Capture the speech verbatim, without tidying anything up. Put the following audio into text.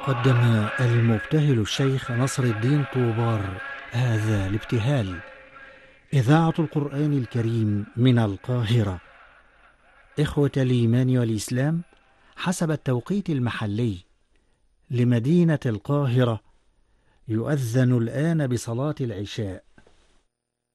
قدم المبتهل الشيخ نصر الدين طوبار هذا الابتهال. إذاعة القرآن الكريم من القاهرة. إخوة الإيمان والإسلام، حسب التوقيت المحلي لمدينة القاهرة يؤذن الآن بصلاة العشاء،